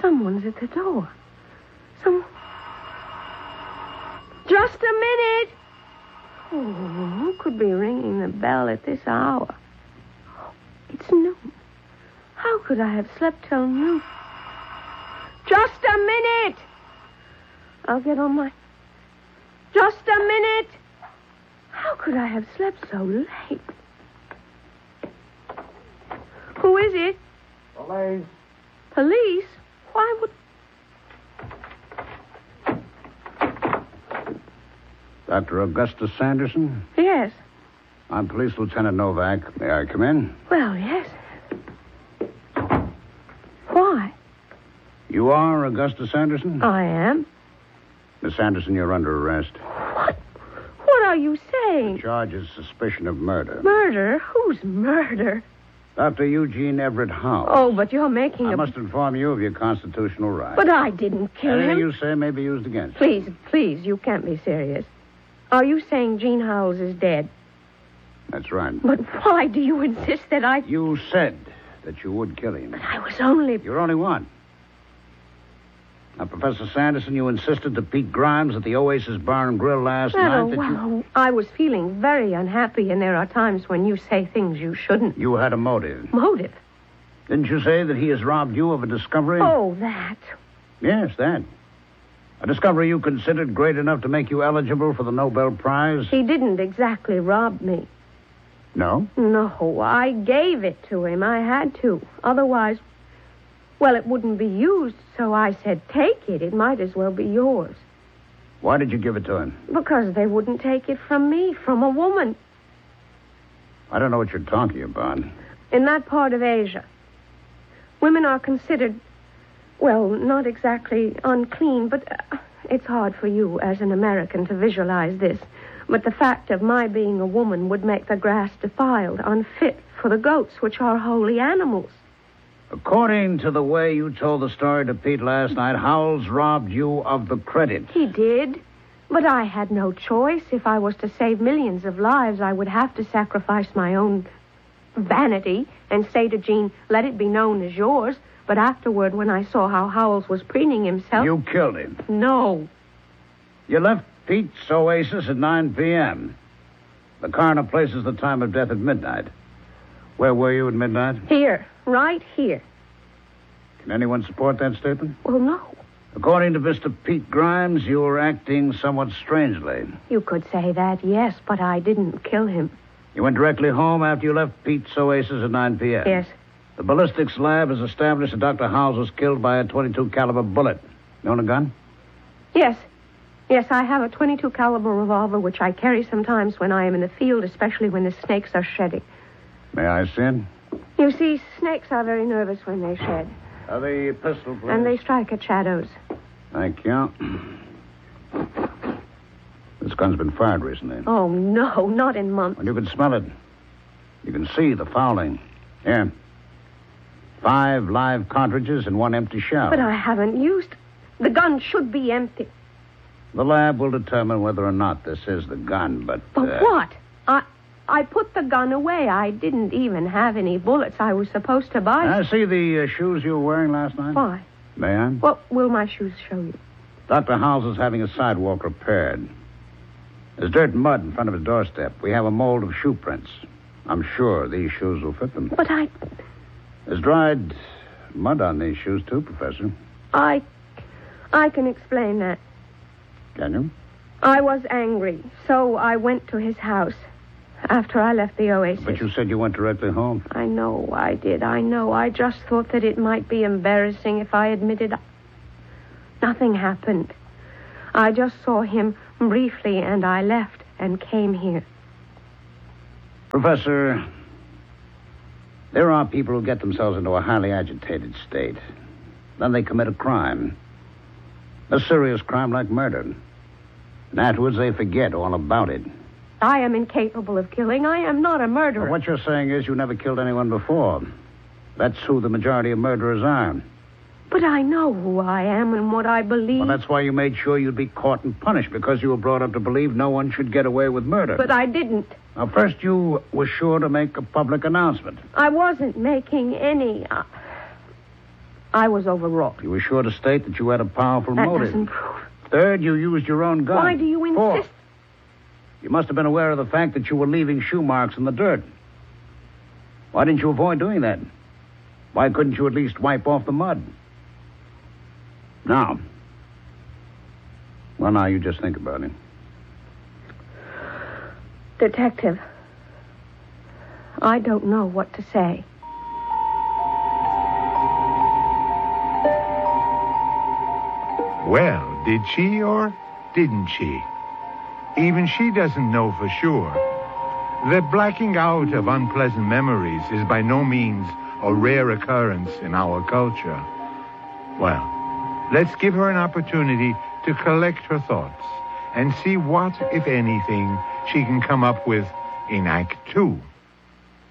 Someone's at the door. Just a minute! Oh, who could be ringing the bell at this hour? It's noon. How could I have slept till noon? Just a minute! I'll get on my... Just a minute! How could I have slept so late? Who is it? Police. Police? Why would... Dr. Augustus Sanderson? Yes. I'm Police Lieutenant Novak. May I come in? Well, yes. Why? You are Augustus Sanderson? I am. Miss Sanderson, you're under arrest. What? What are you saying? The charge is suspicion of murder. Murder? Whose murder? Dr. Eugene Everett House. Oh, but you're making I must inform you of your constitutional rights. But I didn't kill Anything him. you say may be used against you. Please, you can't be serious. Are you saying Gene Howells is dead? That's right. But why do you insist that I... You said that you would kill him. But I was only... You're only one. Now, Professor Sanderson, you insisted to Pete Grimes at the Oasis Bar and Grill last night that you... I was feeling very unhappy, and there are times when you say things you shouldn't. You had a motive. Motive? Didn't you say that he has robbed you of a discovery? Oh, that. Yes, that. A discovery you considered great enough to make you eligible for the Nobel Prize? He didn't exactly rob me. No? No, I gave it to him. I had to. Otherwise, well, it wouldn't be used, so I said, take it. It might as well be yours. Why did you give it to him? Because they wouldn't take it from me, from a woman. I don't know what you're talking about. In that part of Asia, women are considered, well, not exactly unclean, but it's hard for you as an American to visualize this. But the fact of my being a woman would make the grass defiled, unfit for the goats, which are holy animals. According to the way you told the story to Pete last night, Howells robbed you of the credit. He did. But I had no choice. If I was to save millions of lives, I would have to sacrifice my own vanity and say to Gene, let it be known as yours. But afterward, when I saw how Howells was preening himself... You killed him. No. You left Pete's Oasis at 9 p.m. The coroner places the time of death at midnight. Where were you at midnight? Here. Right here. Can anyone support that statement? Well, no. According to Mr. Pete Grimes, you were acting somewhat strangely. You could say that, yes, but I didn't kill him. You went directly home after you left Pete's Oasis at 9 p.m. Yes. The ballistics lab has established that Dr. Howells was killed by a .22 caliber bullet. You own a gun? Yes. Yes, I have a .22 caliber revolver, which I carry sometimes when I am in the field, especially when the snakes are shedding. May I see it? You see, snakes are very nervous when they shed. The pistol, please. And they strike at shadows. Thank you. This gun's been fired recently. Oh, no, not in months. Well, you can smell it. You can see the fouling. Here. 5 live cartridges and 1 empty shell. But I haven't used... The gun should be empty. The lab will determine whether or not this is the gun, but... But what? I put the gun away. I didn't even have any bullets. I was supposed to buy... I see the shoes you were wearing last night. Why? May I? What will my shoes show you? Dr. Howells is having a sidewalk repaired. There's dirt and mud in front of his doorstep. We have a mold of shoe prints. I'm sure these shoes will fit them. But There's dried mud on these shoes, too, Professor. I can explain that. Can you? I was angry, so I went to his house after I left the Oasis. But you said you went directly home. I know I did. I know. I just thought that it might be embarrassing if I admitted nothing happened. I just saw him briefly, and I left and came here. Professor, there are people who get themselves into a highly agitated state. Then they commit a crime. A serious crime like murder. And afterwards they forget all about it. I am incapable of killing. I am not a murderer. Well, what you're saying is you never killed anyone before. That's who the majority of murderers are. But I know who I am and what I believe. Well, that's why you made sure you'd be caught and punished, because you were brought up to believe no one should get away with murder. But I didn't. Now, first you were sure to make a public announcement. I wasn't making any... I was overwrought. You were sure to state that you had a powerful That motive. doesn't prove. Third, you used your own gun. Why do you Fourth, insist? you must have been aware of the fact that you were leaving shoe marks in the dirt. Why didn't you avoid doing that? Why couldn't you at least wipe off the mud? Now, you just think about it. Detective, I don't know what to say. Well, did she or didn't she? Even she doesn't know for sure. The blacking out of unpleasant memories is by no means a rare occurrence in our culture. Well, let's give her an opportunity to collect her thoughts and see what, if anything, she can come up with in Act 2.